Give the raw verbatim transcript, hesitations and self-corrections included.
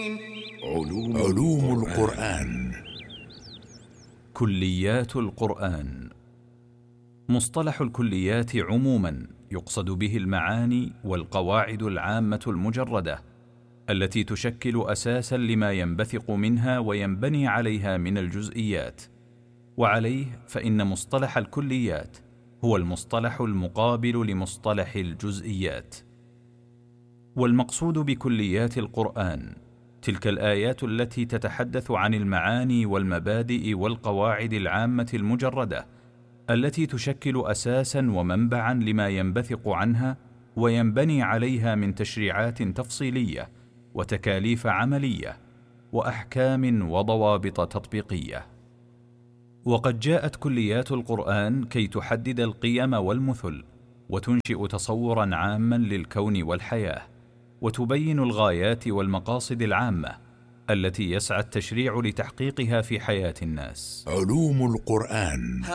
علوم, علوم القرآن. كليات القرآن. مصطلح الكليات عموما يقصد به المعاني والقواعد العامة المجردة التي تشكل أساسا لما ينبثق منها وينبني عليها من الجزئيات، وعليه فإن مصطلح الكليات هو المصطلح المقابل لمصطلح الجزئيات. والمقصود بكليات القرآن تلك الآيات التي تتحدث عن المعاني والمبادئ والقواعد العامة المجردة التي تشكل أساسا ومنبعا لما ينبثق عنها وينبني عليها من تشريعات تفصيلية وتكاليف عملية وأحكام وضوابط تطبيقية. وقد جاءت كليات القرآن كي تحدد القيم والمثل وتنشئ تصورا عاما للكون والحياة، وتبين الغايات والمقاصد العامة التي يسعى التشريع لتحقيقها في حياة الناس. علوم القرآن.